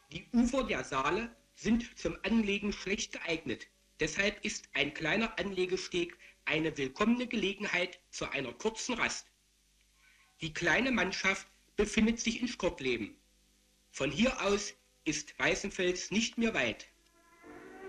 Die Ufer der Saale sind zum Anlegen schlecht geeignet. Deshalb ist ein kleiner Anlegesteg eine willkommene Gelegenheit zu einer kurzen Rast. Die kleine Mannschaft befindet sich in Skottleben. Von hier aus ist Weißenfels nicht mehr weit.